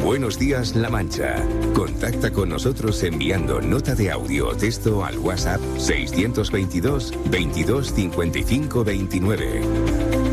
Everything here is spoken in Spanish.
Buenos días, La Mancha. Contacta con nosotros enviando nota de audio o texto al WhatsApp 622 22 55 29.